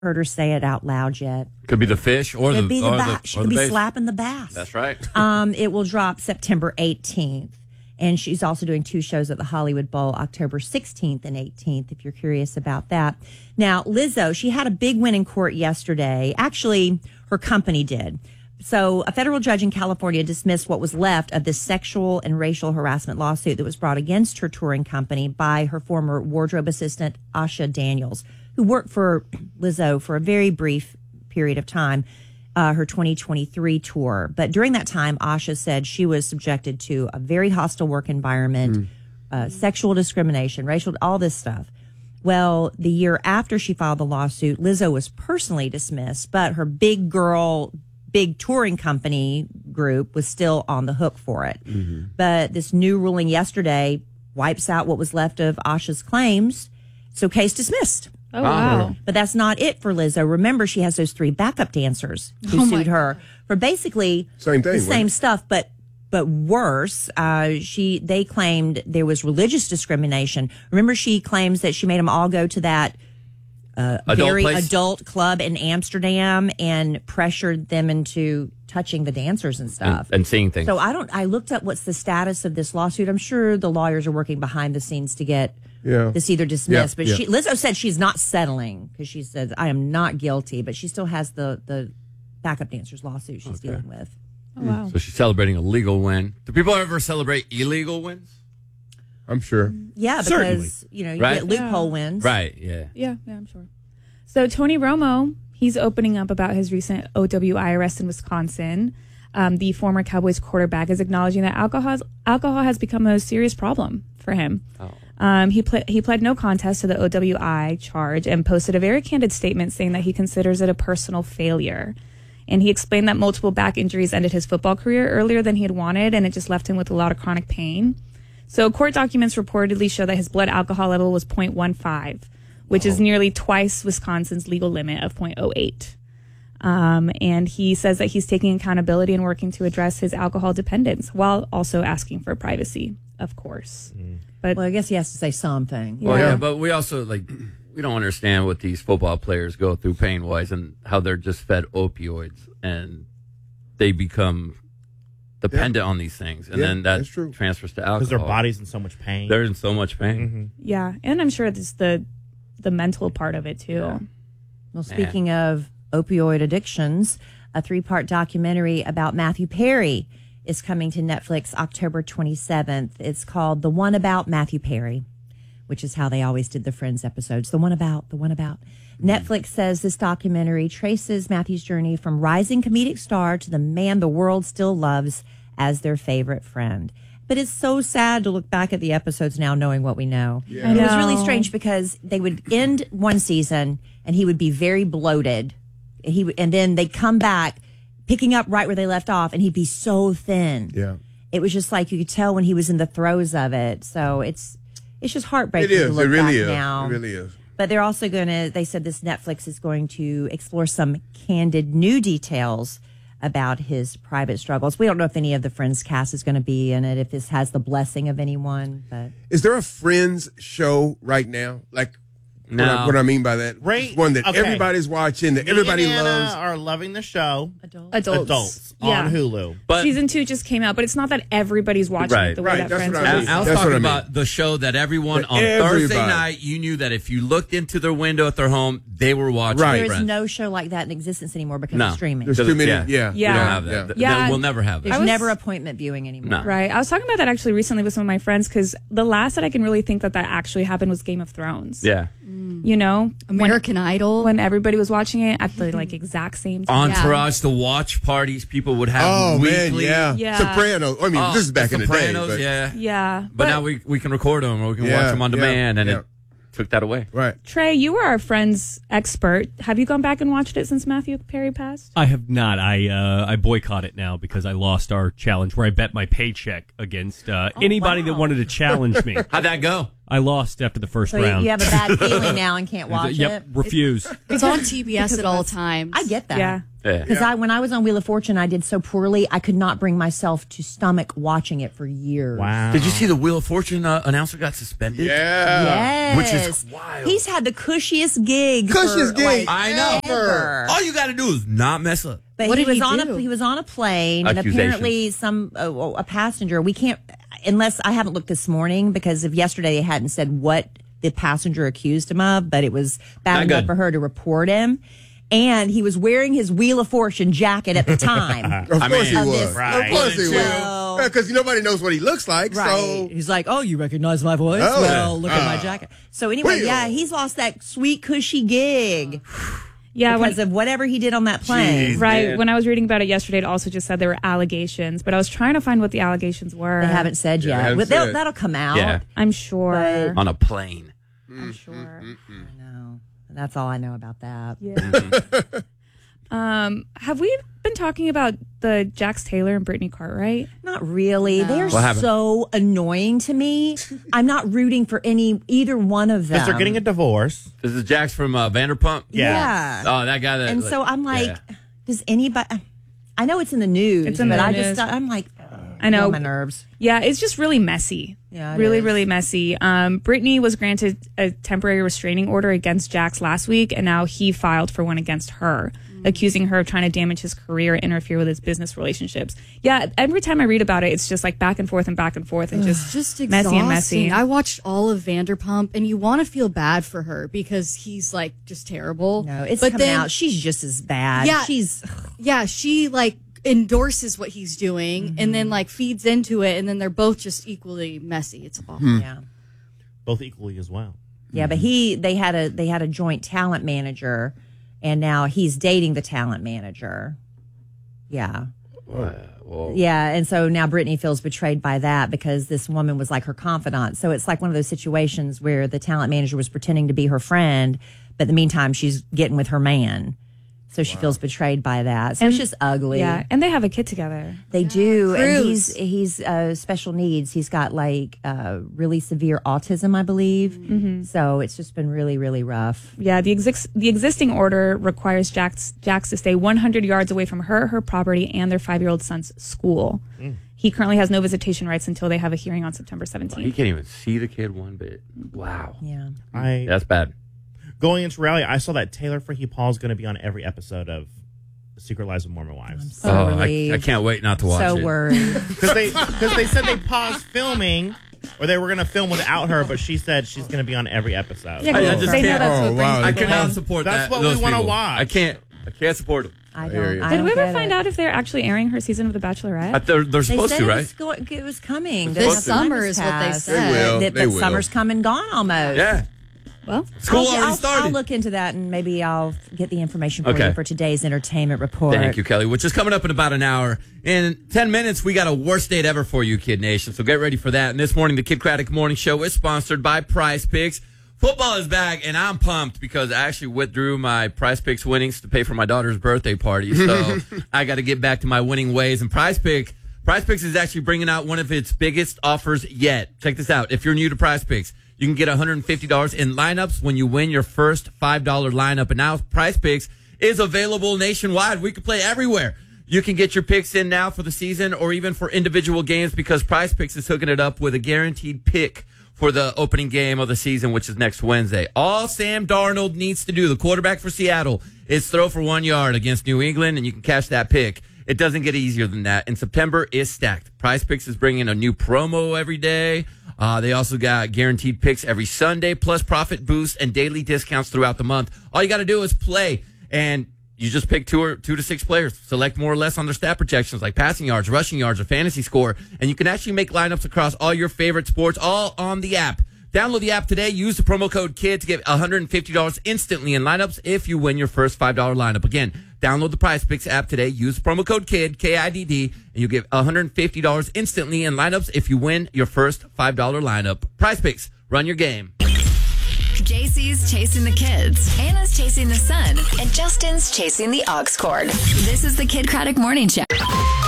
heard her say it out loud yet. Could be the fish or It'd be the bass. or She the could be bass. slapping the bass. That's right. It will drop September 18th. And she's also doing 2 shows at the Hollywood Bowl, October 16th and 18th, if you're curious about that. Now, Lizzo, she had a big win in court yesterday. Actually, her company did. So a federal judge in California dismissed what was left of this sexual and racial harassment lawsuit that was brought against her touring company by her former wardrobe assistant, Asha Daniels, who worked for Lizzo for a very brief period of time. Her 2023 tour. But during that time, Asha said she was subjected to a very hostile work environment, sexual discrimination, racial, all this stuff. Well, the year after she filed the lawsuit, Lizzo was personally dismissed, but her big touring company group was still on the hook for it. Mm-hmm. But this new ruling yesterday wipes out what was left of Asha's claims. So case dismissed. Oh, wow. But that's not it for Lizzo. Remember, she has those 3 backup dancers who sued her for basically the same stuff, but worse. They claimed there was religious discrimination. Remember, she claims that she made them all go to that adult club in Amsterdam and pressured them into touching the dancers and stuff and seeing things. So I looked up what's the status of this lawsuit. I'm sure the lawyers are working behind the scenes to get this either dismissed. But Lizzo said she's not settling because she says, I am not guilty, but she still has the backup dancers lawsuit she's dealing with. Oh, wow. So she's celebrating a legal win. Do people ever celebrate illegal wins? I'm sure. Yeah, because you get loophole wins. Right, yeah. Yeah, I'm sure. So Tony Romo, he's opening up about his recent OWI arrest in Wisconsin. The former Cowboys quarterback is acknowledging that alcohol has become a serious problem for him. Oh. He pled no contest to the OWI charge and posted a very candid statement saying that he considers it a personal failure. And he explained that multiple back injuries ended his football career earlier than he had wanted, and it just left him with a lot of chronic pain. So court documents reportedly show that his blood alcohol level was 0.15, which is nearly twice Wisconsin's legal limit of 0.08. And he says that he's taking accountability and working to address his alcohol dependence while also asking for privacy, of course. But I guess he has to say something. Well, yeah, but we also we don't understand what these football players go through pain-wise and how they're just fed opioids and they become dependent on these things. And then that transfers to alcohol. Because their body's in so much pain. They're in so much pain. Mm-hmm. Yeah, and I'm sure it's the mental part of it, too. Yeah. Well, speaking of opioid addictions, a 3-part documentary about Matthew Perry is coming to Netflix October 27th. It's called The One About Matthew Perry, which is how they always did the Friends episodes. The One About. Netflix says this documentary traces Matthew's journey from rising comedic star to the man the world still loves as their favorite friend. But it's so sad to look back at the episodes now knowing what we know. Yeah. I know. It was really strange because they would end one season and he would be very bloated. And then they'd come back picking up right where they left off and he'd be so thin. Yeah. It was just like you could tell when he was in the throes of it. So it's just heartbreaking It is. to look It really back is. now. It really is. But they're also they said this Netflix is going to explore some candid new details about his private struggles. We don't know if any of the Friends cast is going to be in it, if this has the blessing of anyone. But is there a Friends show right now? Like, no. What I mean by that? Right. One that everybody's watching, that everybody and Anna loves. Are loving the show. Adults. On Hulu. But Season 2 just came out, but it's not that everybody's watching it the way that that's Friends what I mean. was. I was That's talking what I mean. about the show that everyone on Everybody. Thursday night, you knew that if you looked into their window at their home, they were watching Right. there is Friends. no show like that in existence anymore because No. of streaming. There's too many. Yeah. Yeah. We don't have that. Yeah. We'll never have There's that. never appointment viewing anymore. No. Right. I was talking about that actually recently with some of my friends because the last that I can really think that actually happened was Game of Thrones. Yeah. You know? American Idol. When everybody was watching it at the exact same time. Entourage, the watch parties people would have weekly. Yeah. Sopranos. I mean, this is back in the day. Sopranos, But, Yeah. But now we can record them or we can watch them on demand, and it took that away. Right. Trey, you were our Friends expert. Have you gone back and watched it since Matthew Perry passed? I have not. I boycott it now because I lost our challenge where I bet my paycheck against anybody that wanted to challenge me. How'd that go? I lost after the first So round. you have a bad feeling now and can't watch it? Yep, refuse. It's on TBS at all times. I get that. Yeah. Yeah. Because when I was on Wheel of Fortune, I did so poorly, I could not bring myself to stomach watching it for years. Wow. Did you see the Wheel of Fortune announcer got suspended? Yeah. Yes. Which is wild. He's had the cushiest gig. Cushiest gig I know. ever. All you got to do is not mess up. But What he did was he on do? he was on a plane, and Accusations. apparently a passenger. We can't, unless I haven't looked this morning, because of yesterday they hadn't said what the passenger accused him of, but it was bad Not enough good. for her to report him. And he was wearing his Wheel of Fortune jacket at the time. Of course he of was. this Right. Of course he Well- was. Because nobody knows what he looks like. Right. So He's like, oh, you recognize my voice? Oh. Well, look at my jacket. So anyway, Wheel. yeah, he's lost that sweet, cushy gig Yeah, because of whatever he did on that plane. right. man. When I was reading about it yesterday, it also just said there were allegations, but I was trying to find what the allegations were. They haven't said Yeah, yet. haven't But said. that'll come out. Yeah. I'm sure. But- On a plane. I'm sure. I know. That's all I know about that. Yeah. Have we been talking about the Jax Taylor and Brittany Cartwright? Not really. They're What happened? so annoying to me. I'm not rooting for either one of them. Because they're getting a divorce. This is Jax from Vanderpump. Yeah. Oh, that guy. That. And so I'm like, yeah. does anybody? I know it's in the news, It's in but the I news. just I'm like, I know. on my nerves. Yeah, it's just really messy. Yeah, it really, is. really messy. Brittany was granted a temporary restraining order against Jax last week, and now he filed for one against her, accusing her of trying to damage his career and interfere with his business relationships. Yeah, every time I read about it, it's just like back and forth and back and forth, and just Just messy and messy. exhausting. I watched all of Vanderpump, and you want to feel bad for her because he's like just terrible. No, it's but coming then, out. She's just as bad. Yeah. She's Yeah, she like endorses what he's doing, and then like feeds into it, and then they're both just equally messy. It's awful. yeah. Both equally as well. Yeah, but they had a joint talent manager, and now he's dating the talent manager. Yeah. Well, Yeah, and so now Brittany feels betrayed by that because this woman was like her confidant. So it's like one of those situations where the talent manager was pretending to be her friend, but in the meantime she's getting with her man. So she feels betrayed by that. So it's just ugly. Yeah, and they have a kid together. They do, and Cruz. he's special needs. He's got like really severe autism, I believe. So it's just been really, really rough. Yeah, the existing order requires Jax to stay 100 yards away from her property, and their 5-year-old son's school. He currently has no visitation rights until they have a hearing on September 17th. You can't even see the kid one bit. Wow. Yeah, That's bad. Going into reality, I saw that Taylor Frankie Paul is going to be on every episode of Secret Lives of Mormon Wives. so I relieved. can't wait not to watch so it. worried. Because they said they paused filming, or they were going to film without her, but she said she's going to be on every episode. Yeah, I 'cause just they know can't- that's what Oh, brings wow. I people cannot in. support That's that. what we those wanna people. watch. I can't support them. I hear don't. you. I Did don't we ever get find it. out if they're actually airing her season of The Bachelorette? They're They supposed said to, it right? was, it was coming. This The summer time is has what they passed. said. They will. But They will. summer's come and gone almost. Yeah. Well, School already started. I'll look into that and maybe I'll get the information for Okay. you for today's entertainment report. Thank you, Kelly. Which is coming up in about an hour. In 10 minutes, we got a worst date ever for you, Kid Nation. So get ready for that. And this morning, the Kid Craddock Morning Show is sponsored by Prize Picks. Football is back, and I'm pumped because I actually withdrew my Prize Picks winnings to pay for my daughter's birthday party. So I got to get back to my winning ways. And Prize Picks is actually bringing out one of its biggest offers yet. Check this out. If you're new to Prize Picks, you can get $150 in lineups when you win your first $5 lineup. And now Prize Picks is available nationwide. We can play everywhere. You can get your picks in now for the season or even for individual games because Prize Picks is hooking it up with a guaranteed pick for the opening game of the season, which is next Wednesday. All Sam Darnold needs to do, the quarterback for Seattle, is throw for 1 yard against New England, and you can cash that pick. It doesn't get easier than that. And September is stacked. Prize Picks is bringing a new promo every day. They also got guaranteed picks every Sunday, plus profit boosts and daily discounts throughout the month. All you got to do is play, and you just pick two to six players. Select more or less on their stat projections like passing yards, rushing yards, or fantasy score, and you can actually make lineups across all your favorite sports, all on the app. Download the app today. Use the promo code KID to get $150 instantly in lineups if you win your first $5 lineup. Again, download the Prize Picks app today. Use the promo code KID, K-I-D-D, and you get $150 instantly in lineups if you win your first $5 lineup. Prize Picks, run your game. JC's chasing the kids, Anna's chasing the sun, and Justin's chasing the aux cord. This is the Kid Craddock Morning Show.